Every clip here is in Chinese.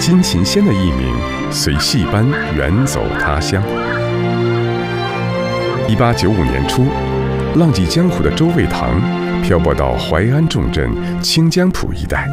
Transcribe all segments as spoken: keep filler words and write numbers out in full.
金琴仙的艺名随戏班远走他乡。一八九五年初，浪迹江湖的周卫堂漂泊到淮安重镇清江浦一带。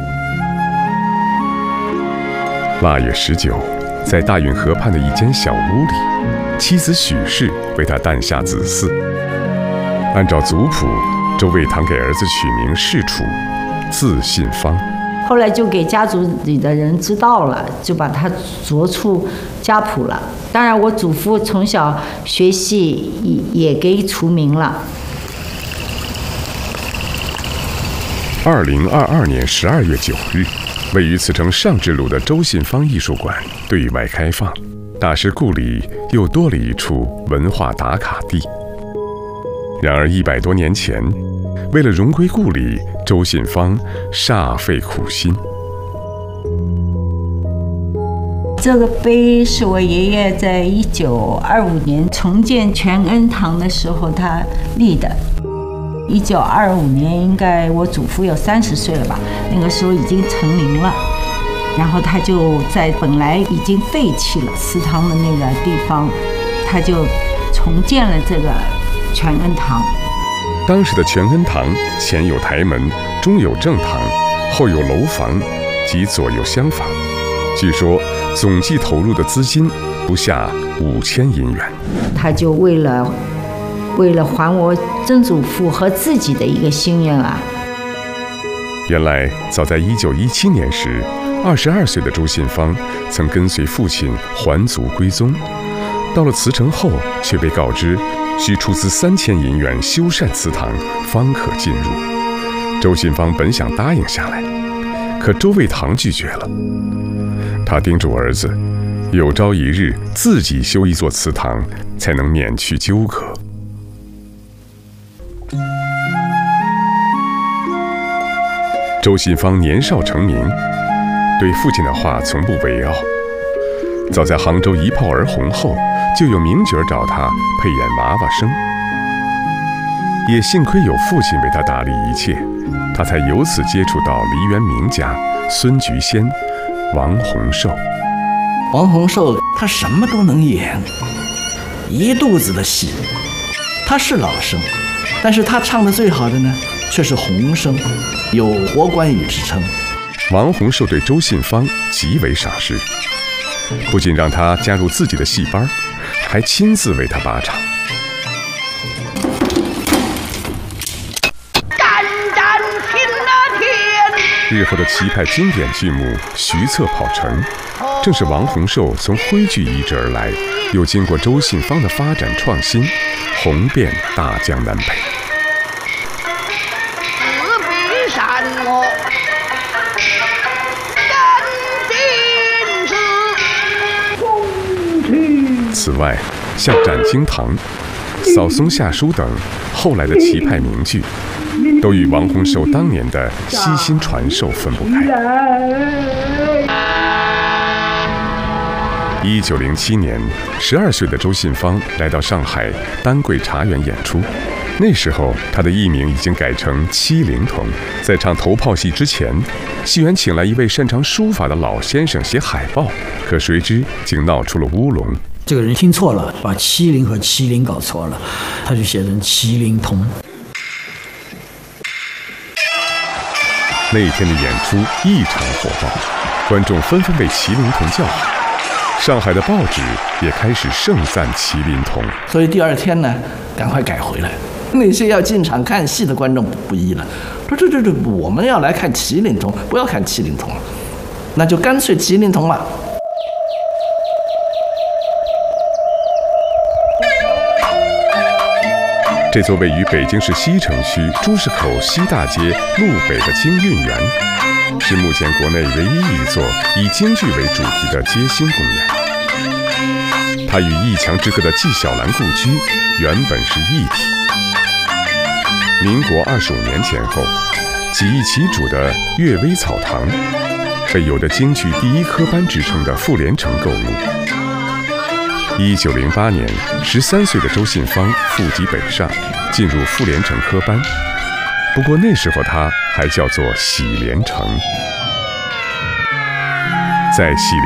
腊月十九，在大运河畔的一间小屋里，妻子许氏为他诞下子嗣。按照族谱，周卫堂给儿子取名世楚，字信芳。 后来就给家族里的人知道了，就把他擢出家谱了。当然，我祖父从小学戏也给除名了。 二零二二年十二月九日，位于茨城上智路的周信芳艺术馆对外开放，大师故里又多了一处文化打卡地。然而一百多年前，为了荣归故里，周信芳煞费苦心。 这个碑是我爷爷在一九二五年重建全恩堂的时候他立的。一九二五年，应该我祖父有三十岁了吧，那个时候已经成龄了。然后他就在本来已经废弃了祠堂的那个地方，他就重建了这个全恩堂。 当时的全恩堂前有台门，中有正堂，后有楼房及左右厢房。据说总计投入的资金不下五千银元。 他就为了为了还我曾祖父和自己的一个心愿啊。 原来早在一九一七年时，二十二岁的周信芳曾跟随父亲还族归宗，到了茨城后，却被告知需出资三千银元修缮祠堂，方可进入。周信芳本想答应下来，可周卫堂拒绝了。他叮嘱儿子，有朝一日自己修一座祠堂，才能免去纠葛。周信芳年少成名，对父亲的话从不违拗。早在杭州一炮而红后，就有名角找他配演娃娃生。也幸亏有父亲为他打理一切，他才由此接触到梨园名家孙菊仙、王洪寿。 王洪寿他什么都能演，一肚子的戏。他是老生，但是他唱的最好的呢，却是红声，有活关羽之称。 王洪寿对周信芳极为赏识，不仅让他加入自己的戏班，还亲自为他把场。 战战拼了天！ 日后的齐派经典剧目《徐策跑城》，正是王洪寿从徽剧移植而来，又经过周信芳的发展创新，红遍大江南北。 自比善我，真金子。 此外，像《斩惊堂》《扫松下书》等后来的齐派名剧，都与王洪寿当年的悉心传授分不开。一九零七年，十二岁的周信芳来到上海丹桂茶园演出。那时候，他的艺名已经改成七龄童。在唱头炮戏之前，戏园请来一位擅长书法的老先生写海报，可谁知竟闹出了乌龙。 这个人听错了，把七龄和麒麟搞错了，他就写成七龄童。 那一天的演出异常火爆，观众纷纷为麒麟童叫好。上海的报纸也开始盛赞麒麟童， 所以第二天呢，赶快改回来。那些要进场看戏的观众不依了，说这这这，我们要来看麒麟童，不要看麒麟童了，那就干脆麒麟童了。 这座位于北京市西城区朱市口西大街路北的京韵园，是目前国内唯一一座以京剧为主题的街心公园。它与一墙之隔的纪晓岚故居原本是一体。民国二十五年前后，几易其主的阅微草堂被有着京剧第一科班之称的傅连成购入。一九零八年，十三岁的周信芳赴籍北上，进入傅连成科班。不过那时候他还叫做喜连成。在喜